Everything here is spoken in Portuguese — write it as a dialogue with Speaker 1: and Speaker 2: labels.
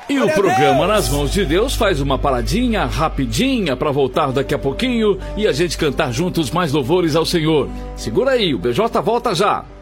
Speaker 1: E o programa Nas Mãos de Deus faz uma paradinha rapidinha para voltar daqui a pouquinho e a gente cantar juntos mais louvores ao Senhor. Segura aí, o BJ volta já.